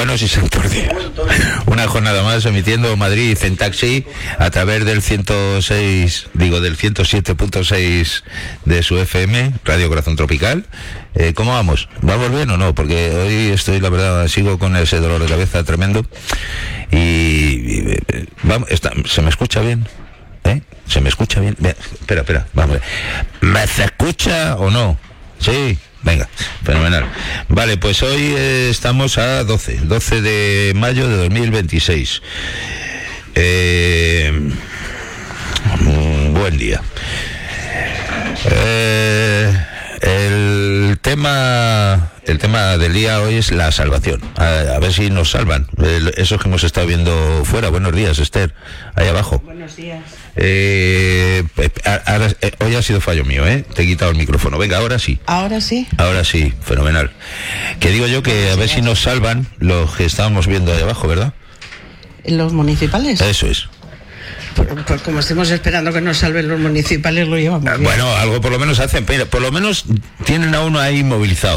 Buenos y santos días. Una jornada más emitiendo Madrid en taxi a través del 107.6 de su FM, Radio Corazón Tropical. ¿Cómo vamos? ¿Vamos bien o no? Porque hoy estoy, la verdad, sigo con ese dolor de cabeza tremendo. Vamos, ¿se me escucha bien? ¿Se me escucha bien? Espera, vamos. ¿Me se escucha o no? Sí. Venga, fenomenal. Vale, pues hoy estamos a 12 de mayo de 2026. Buen día. El tema del día hoy es la salvación. A ver si nos salvan. Esos que hemos estado viendo fuera. Buenos días, Esther. Ahí abajo. Buenos días. Hoy ha sido fallo mío, Te he quitado el micrófono. Venga, ahora sí. ¿Ahora sí? Ahora sí, fenomenal. Que digo yo que a ver si nos salvan los que estábamos viendo ahí abajo, ¿verdad? ¿Los municipales? Eso es. Pues como estemos esperando que nos salven los municipales, lo llevamos bien. Bueno, algo por lo menos hacen, pero por lo menos tienen a uno ahí movilizado.